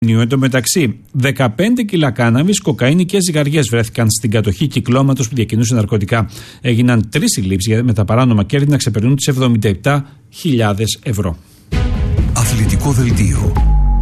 Εν τω μεταξύ, 15 κιλά κάναβης, κοκαίνη και ζυγαριές βρέθηκαν στην κατοχή κυκλώματος που διακινούσε ναρκωτικά. Έγιναν 3 συλλήψεις με τα παράνομα κέρδη να ξεπερνούν τις 77.000 ευρώ. Αθλητικό δελτίο.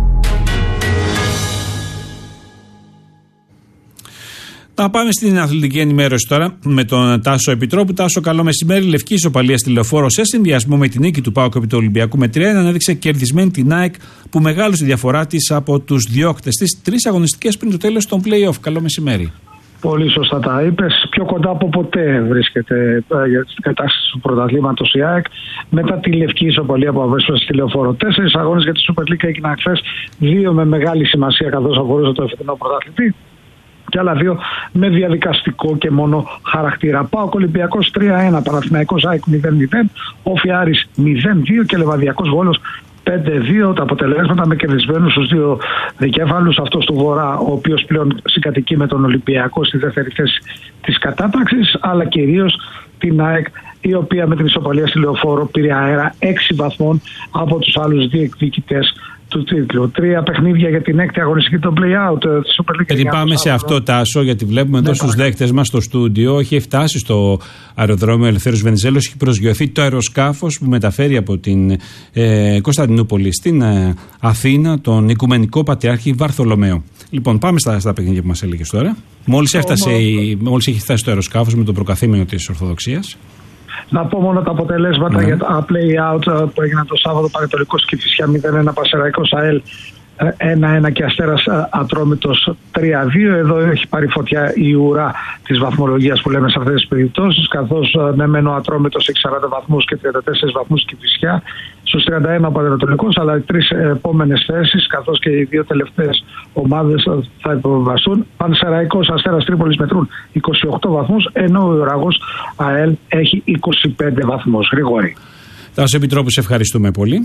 Να πάμε στην αθλητική ενημέρωση τώρα με τον Τάσο Επιτρόπου. Τάσο, καλό μεσημέρι. Λευκή ισοπαλία στη Λεωφόρο σε συνδυασμό με την νίκη του ΠΑΟΚ επί του Ολυμπιακού με 3-1 ανέδειξε κερδισμένη την ΑΕΚ που μεγάλωσε τη διαφορά της από τους διώκτες της 3 αγωνιστικές πριν το τέλος των play-off. Καλό μεσημέρι. Πολύ σωστά τα είπες. Πιο κοντά από ποτέ βρίσκεται στην κατάσταση του πρωταθλήματος η ΑΕΚ. Μετά τη λευκή ισοπαλία που αβέσωσε στη Λεωφόρο. 4 αγώνες για τη Super League έγιναν χθες. 2 με μεγάλη σημασία καθώς αφορούσε το εφετινό πρωταθλητή. Και άλλα 2 με διαδικαστικό και μόνο χαρακτήρα. ΠΑΟΚ Ολυμπιακός 3-1, Παναθηναϊκός ΑΕΚ 0-0, Όφι Άρης 0-2 και Λεβαδιακός Βόλος 5-2. Τα αποτελέσματα με κερδισμένους στους 2 δικέφαλους. Αυτός του Βορρά, ο οποίος πλέον συγκατοικεί με τον Ολυμπιακό στη δεύτερη θέση της κατάταξης, αλλά κυρίως την ΑΕΚ, η οποία με την ισοπαλία στη Λεωφόρο πήρε αέρα 6 βαθμών από τους άλλους διεκδικητές του τίτλου. 3 παιχνίδια για την 6η αγωνιστική των play-out της Super League. Γιατί πάμε σε αυτό, Τάσο, γιατί βλέπουμε εδώ στους δέκτες μας στο στούντιο, έχει φτάσει στο αεροδρόμιο Ελευθέριος Βενιζέλος, έχει προσγειωθεί το αεροσκάφος που μεταφέρει από την Κωνσταντινούπολη στην Αθήνα τον Οικουμενικό Πατριάρχη Βαρθολομαίο. Λοιπόν, πάμε στα παιχνίδια που μας έλεγες τώρα. Μόλις έχει φτάσει το αεροσκάφος με το προκαθήμενο της Ορθοδοξίας. Να πω μόνο τα αποτελέσματα για τα play-out που έγιναν το Σάββατο. Πανετολικός Κηφισιά 0-1, Πασεραϊκός ΑΕΛ 1-1 και Αστέρας Ατρόμητος 3-2. Εδώ έχει πάρει φωτιά η ουρά της βαθμολογίας που λέμε σε αυτές τις περιπτώσεις, καθώς ναι μεν ο Ατρόμητος έχει 40 βαθμούς και 34 βαθμούς Κηφισιά, στους 31 ο Πανετολικός, αλλά οι 3 επόμενες θέσεις, καθώς και οι 2 τελευταίες ομάδες θα υποβαστούν. Πανσεραϊκός Αστέρας Τρίπολης μετρούν 28 βαθμούς, ενώ ο Ιωραγός ΑΕΛ έχει 25 βαθμούς. Γρηγόρη. Τάσο Επιτρόπου, σε ευχαριστούμε πολύ.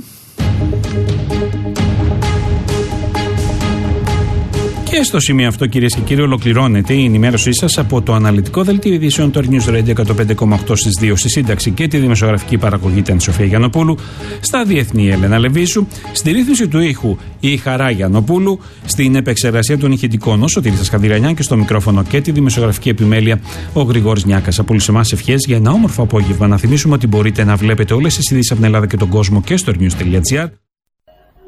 Και στο σημείο αυτό, κυρίες και κύριοι, ολοκληρώνεται η ενημέρωσή σας από το αναλυτικό δελτίο ειδήσεων του News Radio 105,8 στις 2. Στη σύνταξη και τη δημοσιογραφική παραγωγή ήταν η Σοφία Γιαννοπούλου. Στα διεθνή Έλενα Λεβίσου. Στη ρύθμιση του ήχου η Χαρά Γιαννοπούλου. Στην επεξεργασία των ηχητικών ο Σωτήρης Καδηρανιά και στο μικρόφωνο και τη δημοσιογραφική επιμέλεια ο Γρηγόρης Νιάκας. Από όλους εμάς ευχές για ένα όμορφο απόγευμα. Να θυμίσουμε ότι μπορείτε να βλέπετε όλες τις ειδήσεις από την Ελλάδα και τον κόσμο και στο news.gr.